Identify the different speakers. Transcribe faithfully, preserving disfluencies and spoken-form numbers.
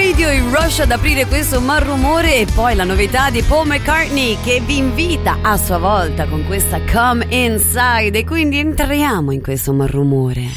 Speaker 1: Radio, in Rush ad aprire questo Malrumore, e poi la novità di Paul McCartney che vi invita a sua volta con questa Come Inside, e quindi entriamo in questo Malrumore.